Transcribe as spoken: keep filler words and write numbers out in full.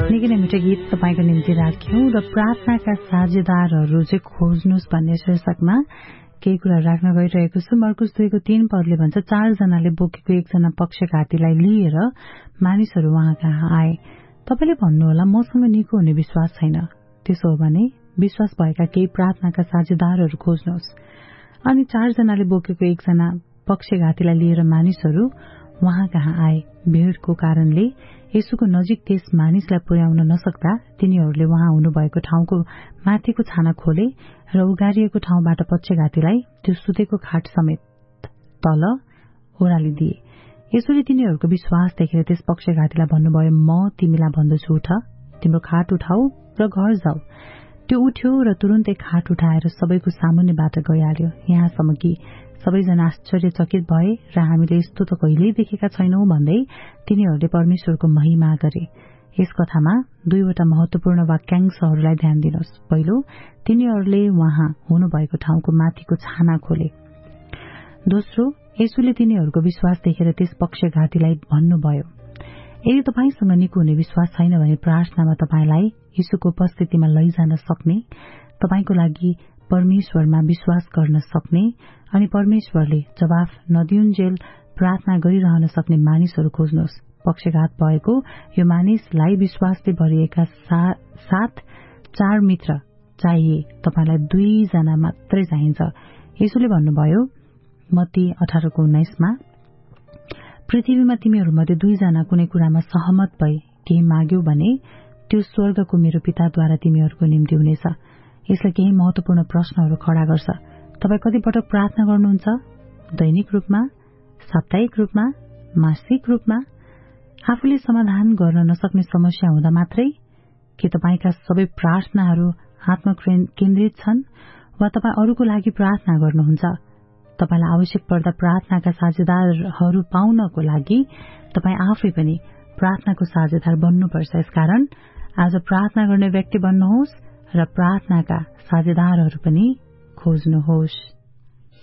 निकै नै मिठो गीत तपाईँको निम्ति राख्यौं र प्रार्थनाका साझेदारहरू चाहिँ खोज्नुहोस् भन्ने शीर्षकमा केही कुरा राख्न गइरहेको छु। मर्कुस दुईको तीन पदले भन्छ, चारजनाले बोकेको एकजना पक्षघातीलाई लिएर मानिसहरू उहाँ कहाँ आए। तपाईँले भन्नुहोला, मसँग निको हुने विश्वास छैन। त्यसो हो भने विश्वास भएका केही प्रार्थनाका साझेदारहरू खोज्नुहोस्। अनि चारजनाले बोकेको एकजना पक्षघातीलाई लिएर मानिसहरू उहाँ कहाँ आए। भीड़को कारणले येशूको नजिक त्यस मानिसलाई पुर्याउन नसक्दा तिनीहरूले उहाँ हुनुभएको ठाउँको माथिको छाना खोले र उगारिएको ठाउँबाट पक्षघातीलाई त्यो सुतेको खाट समेत तल ओह्रालिदिए। येशूले तिनीहरूको विश्वास देखेर त्यस पक्षघातीलाई भन्नुभयो, म तिमीलाई भन्दछु, उठ, तिम्रो खाट उठाऊ र घर जाऊ। त्यो उठ्यो र तुरुन्तै खाट उठाएर सबैको सामुन्नेबाट गइहाल्यो। यहाँसम्म कि सबैजना आश्चर्यचकित भए र हामीले यस्तो त कहिल्यै देखेका छैनौं भन्दै तिनीहरूले परमेश्वरको महिमा गरे। यस कथामा दुईवटा महत्वपूर्ण वाक्यांशहरूलाई ध्यान दिनुहोस्। पहिलो, तिनीहरूले उहाँ हुनुभएको ठाउँको माथिको छाना खोले। दोस्रो, येशूले तिनीहरूको विश्वास देखेर त्यस पक्षघातीलाई भन्नुभयो। यदि तपाईसँग निको हुने विश्वास छैन भने प्रार्थनामा तपाईलाई येशूको उपस्थितिमा लैजान सक्ने, तपाईको लागि परमेश्वरमा विश्वास गर्न सक्ने अनि परमेश्वरले जवाफ नदिउन्जेल प्रार्थना गरिरहन सक्ने मानिसहरू खोज्नुहोस्। पक्षघात भएको यो मानिसलाई विश्वासले भरिएका सा, सात चार मित्र चाहिए, तपाईलाई दुईजना मात्रै चाहिन्छ। येशूले भन्नुभयो मत्ती अठारको उन्नाइसमा, पृथ्वीमा तिमीहरूमध्ये दुईजना कुनै कुरामा सहमत भई केही माग्यौ भने त्यो स्वर्गको मेरो पिताद्वारा तिमीहरूको निम्ति हुनेछ। यसले केही महत्वपूर्ण प्रश्नहरू खड़ा गर्छ। तपाईँ कतिपटक प्रार्थना गर्नुहुन्छ? दैनिक रूपमा, साप्ताहिक रूपमा, मासिक रूपमा? आफूले समाधान गर्न नसक्ने समस्या हुँदा मात्रै के तपाईँका सबै प्रार्थनाहरू आत्मकेन्द्रित छन् वा तपाईँ अरूको लागि प्रार्थना गर्नुहुन्छ? तपाईलाई आवश्यक पर्दा प्रार्थनाका साझेदारहरू पाउनको लागि तपाईँ आफै पनि प्रार्थनाको साझेदार बन्नुपर्छ। यसकारण आज प्रार्थना गर्ने व्यक्ति बन्नुहोस् र प्रार्थनाका साझेदारहरू पनि खोज्नुहोस्।